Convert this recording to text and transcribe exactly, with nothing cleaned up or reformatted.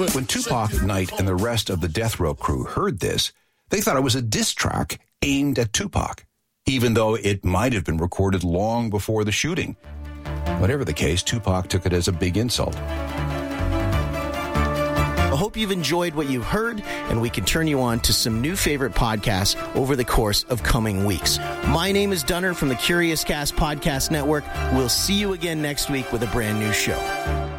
When Tupac, Knight, and the rest of the Death Row crew heard this, they thought it was a diss track aimed at Tupac, even though it might have been recorded long before the shooting. Whatever the case, Tupac took it as a big insult. I hope you've enjoyed what you heard, and we can turn you on to some new favorite podcasts over the course of coming weeks. My name is Dunner from the Curious Cast Podcast Network. We'll see you again next week with a brand new show.